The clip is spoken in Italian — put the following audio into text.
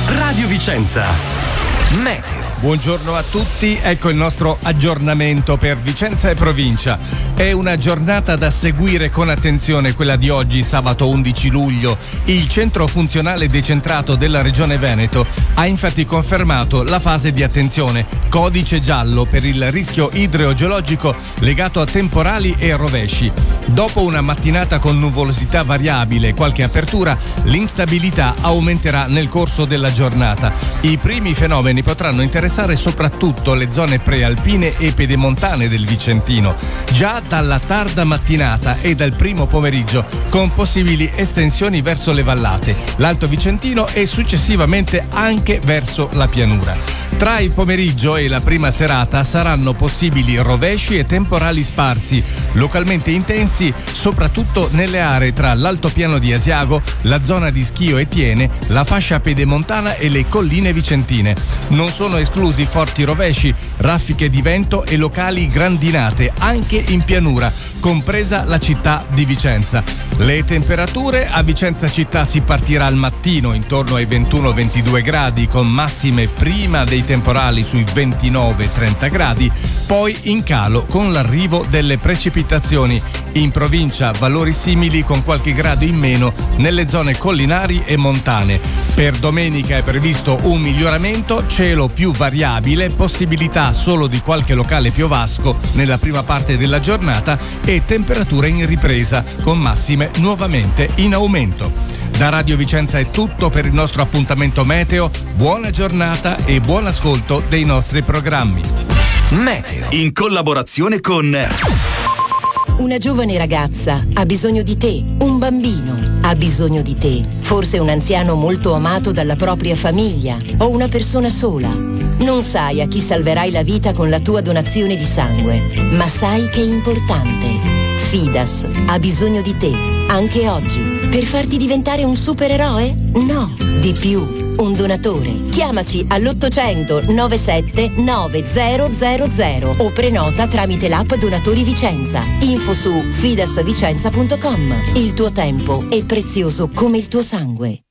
Radio Vicenza. Meteo. Buongiorno a tutti, ecco il nostro aggiornamento per Vicenza e provincia. È una giornata da seguire con attenzione, quella di oggi, sabato 11 luglio. Il centro funzionale decentrato della Regione Veneto ha infatti confermato la fase di attenzione, codice giallo per il rischio idrogeologico legato a temporali e rovesci. Dopo una mattinata con nuvolosità variabile e qualche apertura, l'instabilità aumenterà nel corso della giornata. I primi fenomeni potranno interessare soprattutto le zone prealpine e pedemontane del Vicentino, già dalla tarda mattinata e dal primo pomeriggio, con possibili estensioni verso le vallate, l'Alto Vicentino e successivamente anche verso la pianura. Tra il pomeriggio e la prima serata saranno possibili rovesci e temporali sparsi, localmente intensi, soprattutto nelle aree tra l'altopiano di Asiago, la zona di Schio e Tiene, la fascia pedemontana e le colline vicentine. Non sono esclusi forti rovesci, raffiche di vento e locali grandinate anche in pianura, compresa la città di Vicenza. Le temperature: a Vicenza città si partirà al mattino intorno ai 21-22 gradi, con massime prima dei temporali sui 29-30 gradi, poi in calo con l'arrivo delle precipitazioni. In provincia valori simili con qualche grado in meno nelle zone collinari e montane. Per domenica è previsto un miglioramento, cielo più variabile, possibilità solo di qualche locale piovasco nella prima parte della giornata e temperature in ripresa con massime nuovamente in aumento. Da Radio Vicenza è tutto per il nostro appuntamento meteo. Buona giornata e buon ascolto dei nostri programmi. Meteo in collaborazione con Una giovane ragazza ha bisogno di te, un bambino ha bisogno di te, forse un anziano molto amato dalla propria famiglia o una persona sola. Non sai a chi salverai la vita con la tua donazione di sangue, ma sai che è importante. Fidas ha bisogno di te, anche oggi, per farti diventare un supereroe? No, di più. Un donatore. Chiamaci all'800 97 9000 o prenota tramite l'app Donatori Vicenza. Info su fidasvicenza.com. Il tuo tempo è prezioso come il tuo sangue.